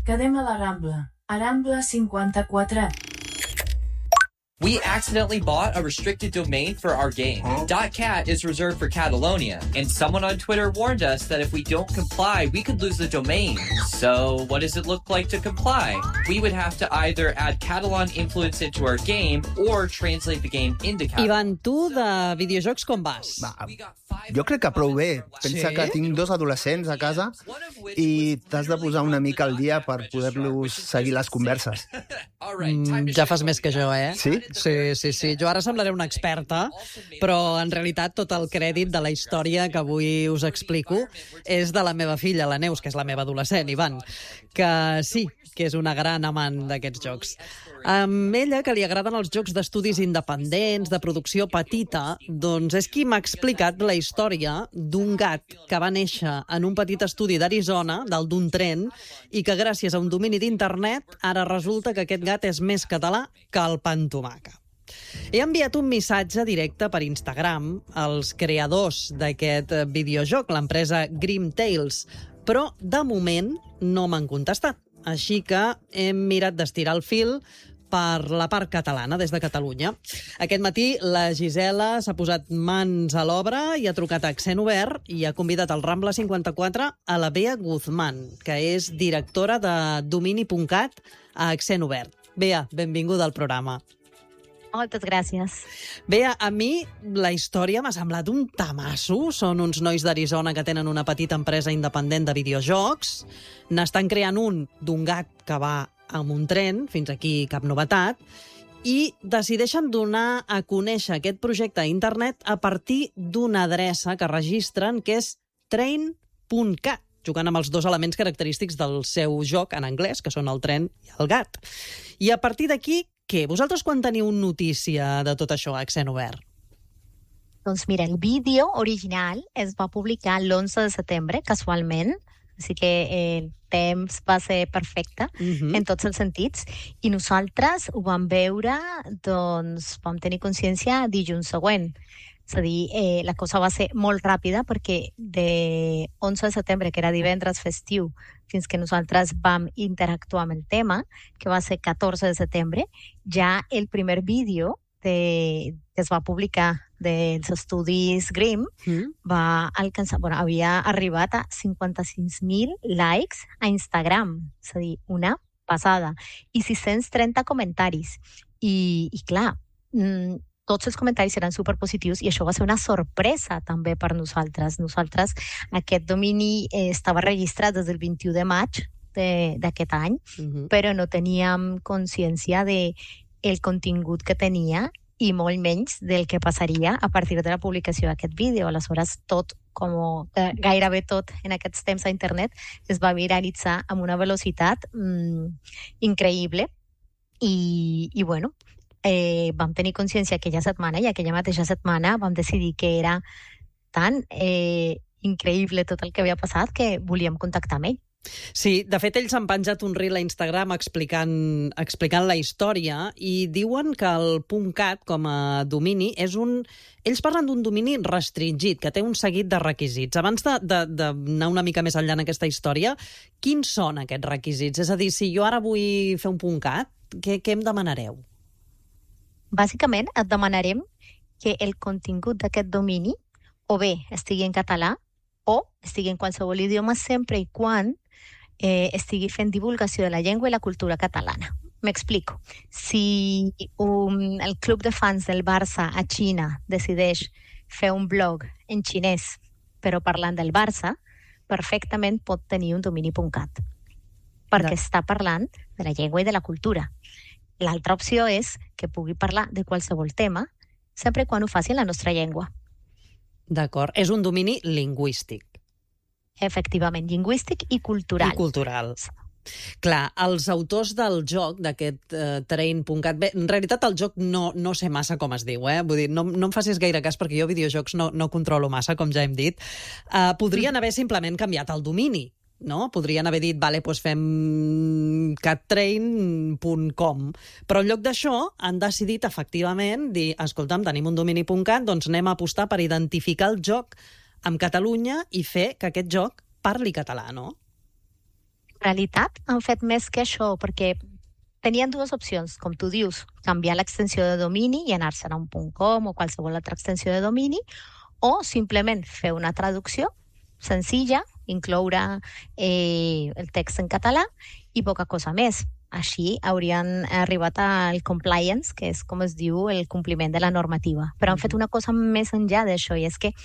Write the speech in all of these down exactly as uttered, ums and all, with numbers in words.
Quedem a la Rambla. A Rambla cinquanta-quatre. We accidentally bought a restricted domain for our game. .cat is reserved for Catalonia, and someone on Twitter warned us that if we don't comply, we could lose the domain. So what does it look like to comply? We would have to either add Catalan influence into our game or translate the game into Catalan. Ivan, tu de videojocs com vas? Va, jo crec que prou bé. Pensa Sí? que tinc dos adolescents a casa i t'has de posar una mica al dia per poder-los seguir les converses. Mm, ja fas més que jo, eh? Sí? Sí, sí, sí. Jo ara semblaré una experta, però en realitat tot el crèdit de la història que avui us explico és de la meva filla, la Neus, que és la meva adolescent, Ivan, que sí, que és una gran amant d'aquests jocs. Amb ella, que li agraden els jocs d'estudis independents, de producció petita, doncs és qui m'ha explicat la història d'un gat que va néixer en un petit estudi d'Arizona, dalt d'un tren, i que gràcies a un domini d'internet ara resulta que aquest gat és més català que el pa amb tomàquet. He enviat un missatge directe per Instagram als creadors d'aquest videojoc, l'empresa Grim Tales, però de moment no m'han contestat. Així que hem mirat d'estirar el fil per la part catalana, des de Catalunya. Aquest matí la Gisela s'ha posat mans a l'obra i ha trucat a Accent Obert i ha convidat al Rambla cinquanta-quatre a la Bea Guzmán, que és directora de domini punt cat a Accent Obert. Bea, benvinguda al programa. Moltes gràcies. Bea, a mi la història m'ha semblat un tamasso. Són uns nois d'Arizona que tenen una petita empresa independent de videojocs. N'estan creant un d'un gat que va amb un tren, fins aquí cap novetat, i decideixen donar a conèixer aquest projecte a internet a partir d'una adreça que registren, que és train punt cat, jugant amb els dos elements característics del seu joc en anglès, que són el tren i el gat. I a partir d'aquí, què? Vosaltres quan teniu notícia de tot això a Accent Obert? Doncs mira, el vídeo original es va publicar l'onze de setembre, casualment, així que el temps va ser perfecte Uh-huh. en tots els sentits, i nosaltres ho vam veure, doncs vam tenir consciència dilluns següent. És a dir, eh, la cosa va ser molt ràpida perquè de onze de setembre, que era divendres festiu, fins que nosaltres vam interactuar amb el tema, que va ser catorze de setembre, ja el primer vídeo de, que es va publicar dels estudis Grimm Mm. va alcançar, bueno, havia arribat a cinquanta-sis mil likes a Instagram, és a dir, una passada, i sis-cents trenta comentaris. I, i clar, mm, tots els comentaris eren superpositius i això va ser una sorpresa també per nosaltres. Nosaltres, aquest domini eh, estava registrat des del vint-i-u de maig de- d'aquest any, Uh-huh. però no teníem consciència de el contingut que tenia i molt menys del que passaria a partir de la publicació d'aquest vídeo. Aleshores, tot, com eh, gairebé tot en aquests temps a internet, es va viralitzar amb una velocitat mm, increïble i, i bueno, eh, vam tenir consciència aquella setmana i aquella mateixa setmana vam decidir que era tan eh, increïble tot el que havia passat que volíem contactar amb ell. Sí, de fet, ells han penjat un reel a Instagram explicant, explicant la història i diuen que el .cat com a domini és un... Ells parlen d'un domini restringit, que té un seguit de requisits. Abans d'anar una mica més enllà en aquesta història, quins són aquests requisits? És a dir, si jo ara vull fer un .cat, què, què em demanareu? Bàsicament, et demanarem que el contingut d'aquest domini o bé estigui en català o estigui en qualsevol idioma sempre i quan eh, estigui fent divulgació de la llengua i la cultura catalana. M'explico. Si un, el club de fans del Barça a Xina decideix fer un blog en xinès però parlant del Barça, perfectament pot tenir un domini .cat perquè De- està parlant de la llengua i de la cultura. L'altra opció és que pugui parlar de qualsevol tema sempre quan ho faci en la nostra llengua. D'acord. És un domini lingüístic Efectivament, lingüístic i cultural. i cultural. Clar, els autors del joc, d'aquest eh, train.cat, bé, en realitat el joc no, no sé massa com es diu, eh? Vull dir, no, no em facis gaire cas perquè jo videojocs no, no controlo massa, com ja hem dit. Uh, podrien haver simplement canviat el domini, no? Podrien haver dit, vale, doncs fem cattrain punt com, però en lloc d'això han decidit efectivament dir, escolta'm, tenim un domini .cat, doncs anem a apostar per identificar el joc amb Catalunya i fer que aquest joc parli català, no? realitat han fet més que això, perquè tenien dues opcions, com tu dius, canviar l'extensió de domini i anar-se'n a un .com o qualsevol altra extensió de domini, o simplement fer una traducció senzilla, incloure eh, el text en català i poca cosa més. Així haurien arribat al compliance, que és com es diu el compliment de la normativa. Però han fet una cosa més enllà d'això, i és que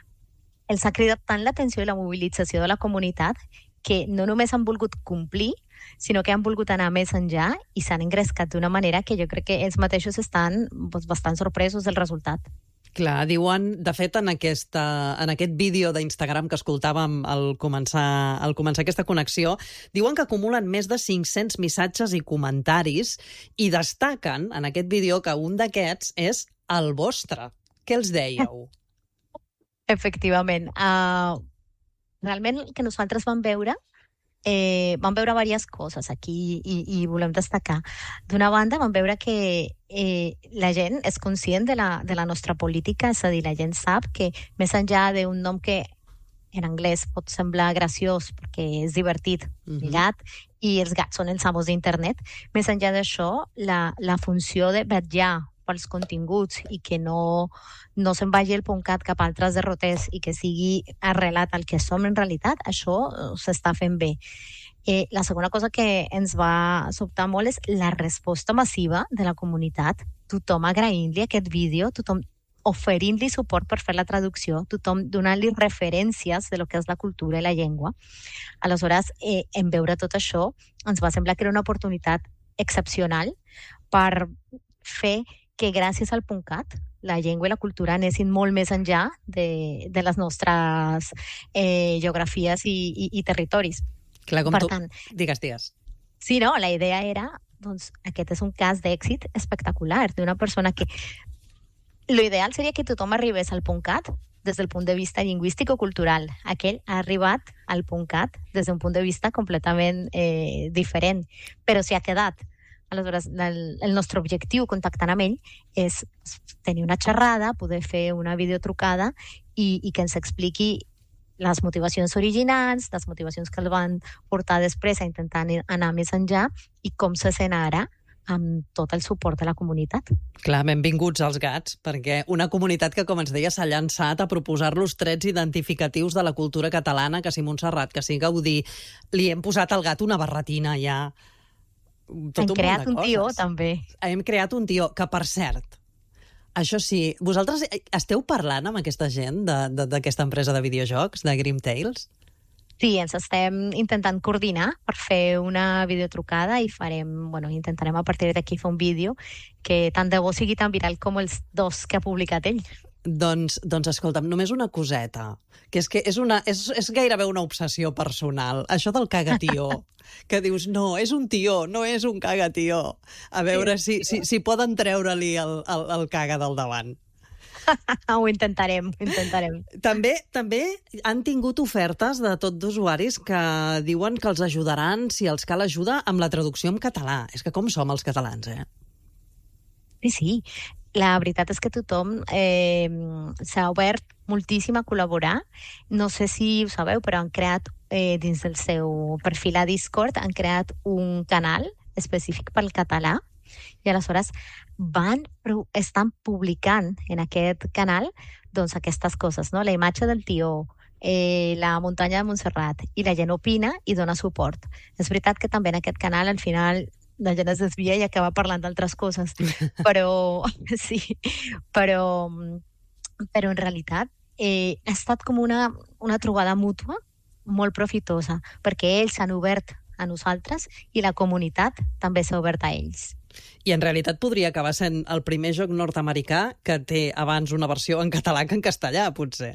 els ha cridat tant l'atenció i la mobilització de la comunitat que no només han volgut complir, sinó que han volgut anar més enllà i s'han engrescat d'una manera que jo crec que ells mateixos estan doncs, bastant sorpresos del resultat. Clar, diuen, de fet, en, aquesta, en aquest vídeo d'Instagram que escoltàvem al començar, al començar aquesta connexió, diuen que acumulen més de cinc-cents missatges i comentaris i destaquen en aquest vídeo que un d'aquests és el vostre. Què els dèieu? Efectivament. Uh, realment el que nosaltres vam veure Eh, vam veure diverses coses aquí i, i volem destacar. D'una banda, vam veure que eh, la gent és conscient de la, de la nostra política, és a dir, la gent sap que més enllà d'un nom que en anglès pot semblar graciós perquè és divertit, uh-huh. mirat, i els gats són els amos d'internet, més enllà d'això, la, la funció de vetllar pels continguts i que no, no se'n vagi el .cat cap a altres derroters i que sigui arrelat al que som en realitat, això s'està fent bé. Eh, la segona cosa que ens va sobtar molt és la resposta massiva de la comunitat. Tothom agraint-li aquest vídeo, tothom oferint-li suport per fer la traducció, tothom donant-li referències de lo que és la cultura i la llengua. Aleshores, eh, en veure tot això, ens va semblar que era una oportunitat excepcional per fer que gràcies al .cat la llengua i la cultura anessin molt més enllà de, de les nostres eh, geografies i, i, i territoris. Clar, com per tu... tant, digues, digues. Sí, no, la idea era, doncs, aquest és un cas d'èxit espectacular, d'una persona que... L'ideal seria que tothom arribés al .cat des del punt de vista lingüístic o cultural. Aquell ha arribat al .cat des d'un punt de vista completament eh, diferent, però s'hi ha quedat. Aleshores, el, el nostre objectiu contactant amb ell és tenir una xerrada, poder fer una videotrucada i, i que ens expliqui les motivacions originals, les motivacions que el van portar després a intentar anar més enllà i com se sent ara amb tot el suport de la comunitat. Clar, benvinguts als gats, perquè una comunitat que, com ens deia, s'ha llançat a proposar-los trets identificatius de la cultura catalana, que si Montserrat, que si Gaudí, li hem posat al gat una barretina ja... Tot Hem un creat un un tió, també. Hem creat un tió, que per cert, això sí, vosaltres esteu parlant amb aquesta gent d'aquesta empresa de videojocs, de Grim Tales? Sí, ens estem intentant coordinar per fer una videotrucada i farem, bueno, intentarem a partir d'aquí fer un vídeo que tant de bo sigui tan viral com els dos que ha publicat ell. Doncs, doncs escolta'm, només una coseta, que és que és, una, és, és gairebé una obsessió personal, això del cagatió, que dius, no, és un tió, no és un cagatió. A veure si, si, si poden treure-li el, el, el caga del davant. Ho intentarem, ho intentarem. També, també han tingut ofertes de tot d'usuaris que diuen que els ajudaran, si els cal ajuda, amb la traducció en català. És que com som els catalans, eh? Sí, sí. La veritat és que tothom eh, s'ha obert moltíssim a col·laborar. No sé si ho sabeu, però han creat eh, dins del seu perfil a Discord, han creat un canal específic pel català i aleshores van, estan publicant en aquest canal doncs aquestes coses, no? La imatge del tió, eh, la muntanya de Montserrat, i la gent opina i dona suport. És veritat que també en aquest canal al final la gent es desvia i acaba parlant d'altres coses, però sí, però, però en realitat eh, ha estat com una, una trobada mútua molt profitosa, perquè ells s'han obert a nosaltres i la comunitat també s'ha obert a ells. I en realitat podria acabar sent el primer joc nord-americà que té abans una versió en català que en castellà, potser.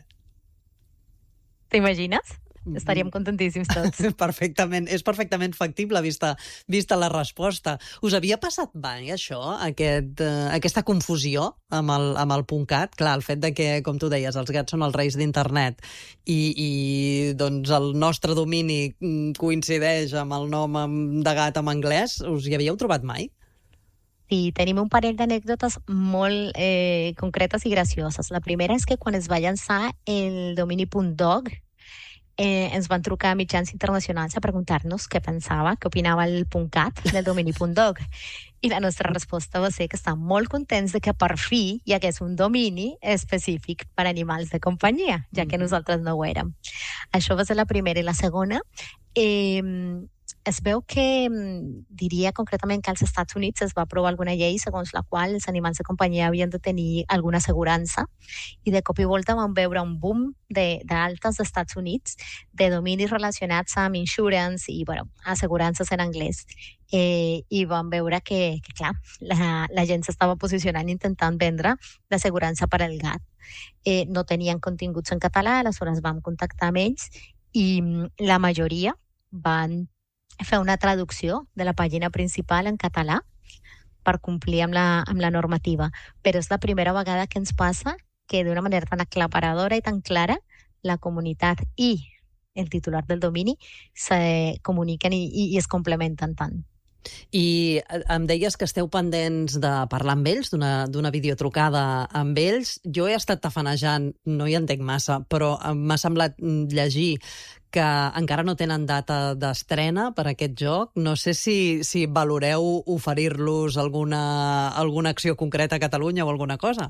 T'imagines? Estaríem contentíssims tots. Perfectament, és perfectament factible vista, vista la resposta. Us havia passat mai això, aquest, uh, aquesta confusió amb el, amb el .cat? Clar, el fet de que, com tu deies, els gats són els reis d'internet i, i doncs el nostre domini coincideix amb el nom de gat en anglès, us hi havíeu trobat mai? Sí, tenim un parell d'anècdotes molt eh, concretes i gracioses. La primera és que quan es va llançar el domini .dog, eh, ens van trucar a mitjans internacionals a preguntar-nos què pensava, què opinava el .cat del domini .dog. I la nostra resposta va ser que estan molt contents de que per fi hi hagués un domini específic per animals de companyia, ja que nosaltres no ho érem. Això va ser la primera. I la segona, eh, es veu que, diria concretament que als Estats Units es va aprovar alguna llei segons la qual els animals de companyia havien de tenir alguna assegurança, i de cop i volta vam veure un boom d'altes de, d'Estats Units de dominis relacionats amb insurance i, bueno, assegurances en anglès. Eh, i vam veure que, que clar, la, la gent s'estava posicionant intentant vendre l'assegurança per al gat. Eh, no tenien continguts en català, aleshores vam contactar amb ells i la majoria van fer una traducció de la pàgina principal en català per complir amb la, amb la normativa. Però és la primera vegada que ens passa que d'una manera tan aclaparadora i tan clara la comunitat i el titular del domini se comuniquen i, i, i es complementen tant. I em deies que esteu pendents de parlar amb ells, d'una videotrucada amb ells. Jo he estat tafanejant, no hi entenc massa, però m'ha semblat llegir que encara no tenen data d'estrena per aquest joc. No sé si, si valoreu oferir-los alguna, alguna acció concreta a Catalunya o alguna cosa.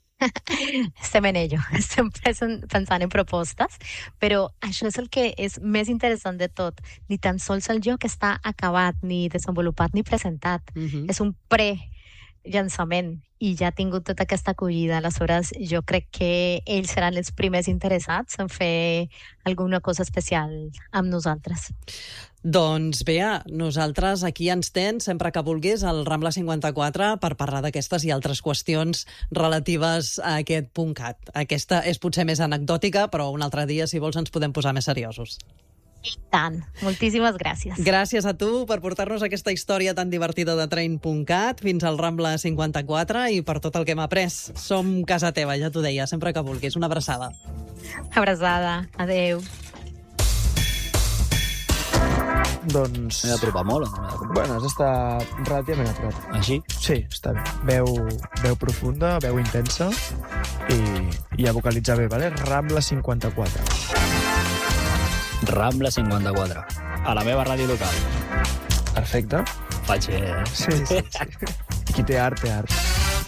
Estem en ello, estem pensant en propostes, però això és el que és més interessant de tot. Ni tan sols el joc està acabat, ni desenvolupat, ni presentat. Uh-huh. És un pre-llançament i ja ha tingut tota aquesta acollida. Aleshores, jo crec que ells seran els primers interessats en fer alguna cosa especial amb nosaltres. Doncs bé, nosaltres aquí ens tens sempre que vulguis al Rambla cinquanta-quatre per parlar d'aquestes i altres qüestions relatives a aquest .cat. Aquesta és potser més anecdòtica, però un altre dia, si vols, ens podem posar més seriosos. I tant. Moltíssimes gràcies. Gràcies a tu per portar-nos aquesta història tan divertida de Train.cat fins al Rambla cinquanta-quatre i per tot el que hem après. Som casa teva, ja t'ho deia, sempre que vulguis. Una abraçada. Abraçada. Adéu. Doncs... M'he d'apropar molt o no m'he d'apropar? Bueno, has d'estar relativament a prop. Així? Sí, està bé. Veu, veu profunda, veu intensa i, i a vocalitzar bé, vale? Rambla cinquanta-quatre. Rambla cinquanta-quatre. A la meva ràdio local. Perfecte. Faig bé, eh? Sí, sí, sí. I qui té art, té art.